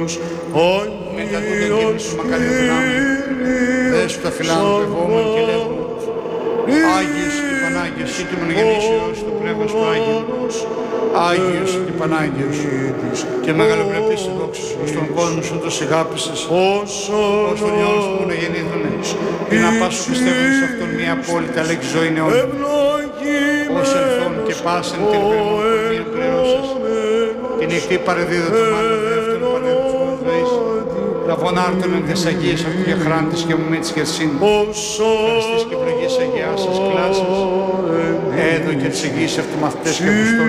Μετά του γέννησου μακαριό δυνάμει, δες τα φυλάνου του ευώμων και λέγουν Άγιος και Πανάγιος, ή του μονογεννήσεως του Πνεύμος του Άγιου, Άγιος και Πανάγιος, και μεγαλοπρεπής η δόξα σου, στον κόσμο σου τους αγάπησες, ως τον Υιόν σου που να γεννήθουνε, ή να πάσου πιστεύουν σε αυτόν μια απόλυτα λέξη ζωή αιώνια, ως ελθόν και πάσεν την περιμονία πληρώσας, την νυχτή παρεδίδα του μάλλον δεύτερον πανεύθυνων ζωής, λαβωνάρτων εν της Αγίας αυτού για χράντης και μουμίτης και σύν, ευχαριστής και ευλογής Αγιάς σας κλάσης, έδω και της Αγίας αυτομαθητές και αποστόλων,